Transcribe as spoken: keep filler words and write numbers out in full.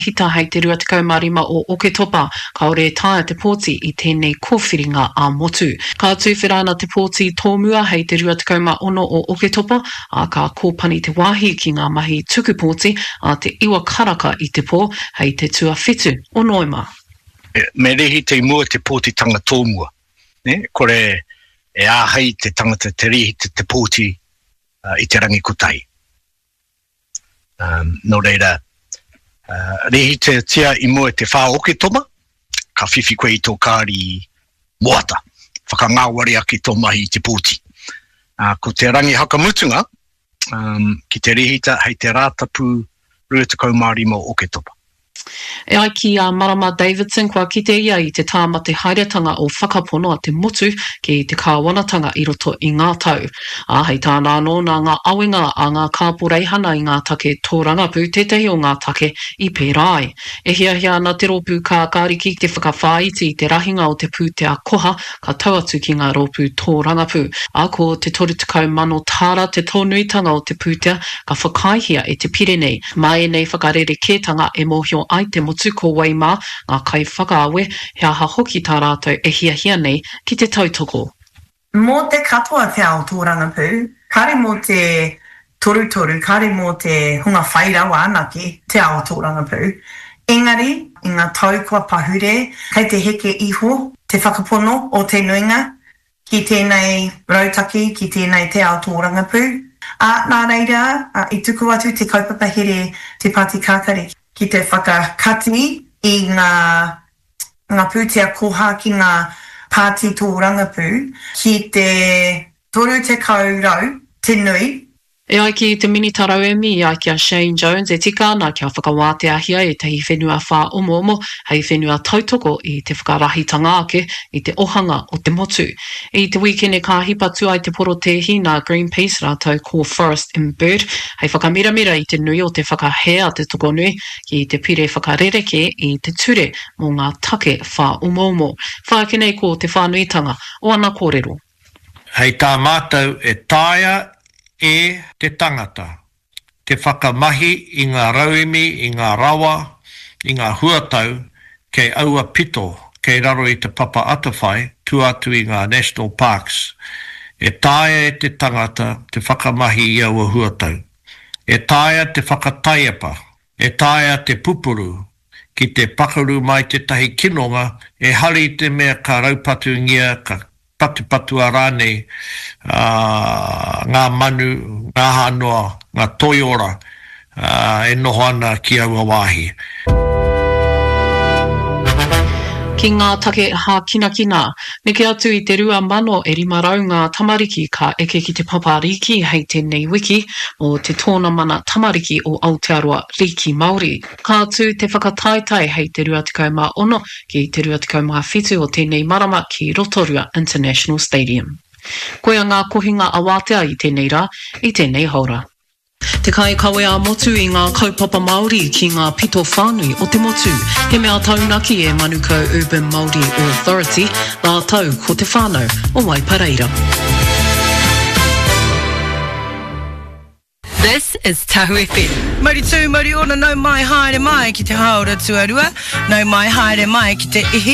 hita hei te rua tekau marima o Oketopa, kaore taia te pōti i tēnei kōwhiringa a motu. Ka tūwhirana te pōti tōmua hei te rua tekau ma ono o Oketopa, a ka kōpani te wāhi ki ngā mahi tuku pōti, a te iwa karaka i te pō hei te tua whitu o Noema. Me rehi te mua te pōtitanga tōmua. Ne? Kore e āhei te tangata te rehi te, te pōti uh, i te rangi kotai. Um, no reira, uh, rehi te tia i mua te whā Oketopa, ka whiwhi koe i tō kāri moata, whakangāwari aki tō mahi i te pōti. Uh, ko te rangi hakamutunga, um, ki te rehita hei te rātapu rua tekau marima o Oketopa. E ai ki a Marama Davidson kua kite ia i te tāmate haeretanga o whakapono a te motu ki te kāwanatanga i roto i ngā tau. A hei tāna anō nā ngā awenga a ngā kāporeihana i ngā take tōrangapu, tētahi o ngā take i pērai. E hia hia na te ropu ka kāriki te whakawhāiti i te rahinga o te pūtea koha ka tauatu ki ngā ropu tōrangapu. A ko te toru tekau mano tāra te tōnuitanga o te pūtea ka whakaihia e te Pirenei. Mai nei whakarere kētanga e mohio ai te motu ko Waima, ngā kai whakaawe, he aha hoki tā rātou e hia hia nei ki te tautoko. Mō te katoa te ao tōrangapu, kare mō te toru toru, kare mō te hunga whairawa anake te ao tōrangapu. Engari, i ngā tau kua pahure, kei te heke iho, te whakapono o te nuinga, ki tēnei rautaki, ki tēnei te ao tōrangapu. A nā reira, a, i tuku atu te kaupapa here te Pāti Kākare. Ki te whakakati i ngā, ngā pūtea koha ki ngā pāti tōrangapu, ki te toru te kaurau, te nui. E ai ki te mini tarauemi, e ai ki a Shane Jones, e tika nā kia whakawātea hia e tehi whenua whā omo omo, hei whenua tautoko i te whakarahitanga ake, i te ohanga o te motu. I te weekend e ka hipatu ai te porotehi nā Greenpeace rātou ko Forest and Bird, hei whakamiramira i te nui o te whakahea te tokonui, ki te pire whakarereke i te ture mō ngā take whā omo omo. Whākenei ko te whānuitanga o ana kōrero. Hei tā mātou e tāia e te tangata, te whakamahi i ngā rauemi, i ngā rawa, i ngā huatau, kei aua pito, kei raro i te papa atawhai, tuatu i ngā National Parks. E tāia e te tangata, te whakamahi i aua huatau. E tāia te whakataiapa, e tāia te pupuru, ki te pakaru mai te tahi kinonga, e hari te mea ka raupatu ngia, ka patu-patu a rānei, uh, ngā manu, ngā hanoa, ngā toiora, uh, e noho ana ki aua wāhi. Ki ngā take hā kina kina, neke atu i te rua mano e rima rau ngā tamariki ka eke ki te papariki hei tēnei wiki o te tōna mana tamariki o Aotearoa Riki Māori. Ka atu te whakataitai hei te rua tekau mā ono ki te rua tekau mā whitu o tēnei marama ki Rotorua International Stadium. Koia ngā kohinga awātea i tēnei rā, i tēnei haura. Te kai kawe a motu i ngā kaupapa Māori ki ngā pito whānui o te motu. He mea taunaki e Manukau Urban Māori Authority, nā tau ko te whānau o Waipareira. This is Tahu F M. Mauri tū, mauri ona, nau mai haere mai ki te haora tuarua, nau mai haere mai ki te ihi.